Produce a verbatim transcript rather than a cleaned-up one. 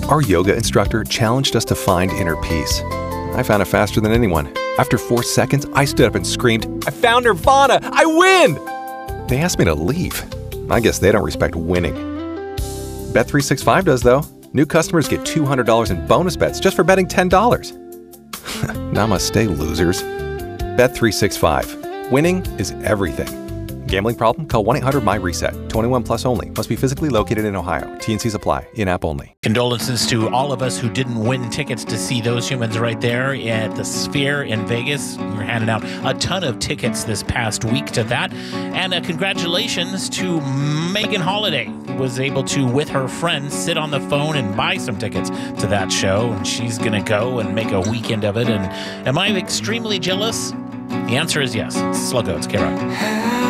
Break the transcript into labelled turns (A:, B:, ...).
A: Our yoga instructor challenged us to find inner peace. I found it faster than anyone. After four seconds, I stood up and screamed, "I found Nirvana! I win!" They asked me to leave. I guess they don't respect winning. Bet three sixty-five does, though. New customers get two hundred dollars in bonus bets just for betting ten dollars. Namaste, losers. Bet three sixty-five. Winning is everything. Gambling problem? Call one eight hundred M Y reset. twenty-one plus only. Must be physically located in Ohio. T N Cs apply. In-app only.
B: Condolences to all of us who didn't win tickets to see those humans right there at the Sphere in Vegas. You're handing out a ton of tickets this past week to that. And uh, congratulations to Megan Holiday, who was able to, with her friends, sit on the phone and buy some tickets to that show. And she's going to go and make a weekend of it. And am I extremely jealous? The answer is yes. Sluggo, it's K-Rock.